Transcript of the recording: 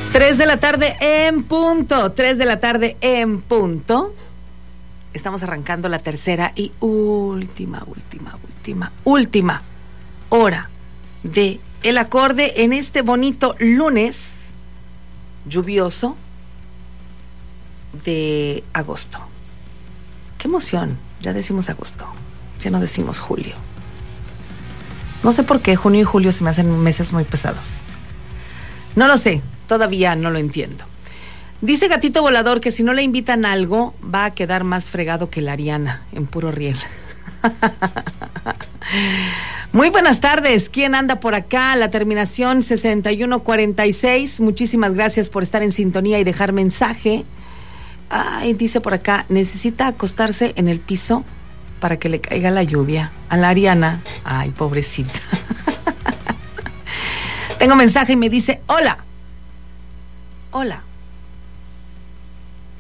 3 de la tarde en punto. 3 de la tarde en punto. Estamos arrancando la tercera y última hora de El Acorde en este bonito lunes lluvioso de agosto. ¡Qué emoción! Ya decimos agosto, ya no decimos julio. No sé por qué junio y julio se me hacen meses muy pesados. No lo sé, todavía no lo entiendo. Dice Gatito Volador que si no le invitan algo va a quedar más fregado que la Ariana en puro riel. Muy buenas tardes. ¿Quién anda por acá? La terminación 6146. Muchísimas gracias por estar en sintonía y dejar mensaje. Ay, dice por acá, necesita acostarse en el piso para que le caiga la lluvia. A la Ariana. Ay, pobrecita. Tengo mensaje y me dice, hola.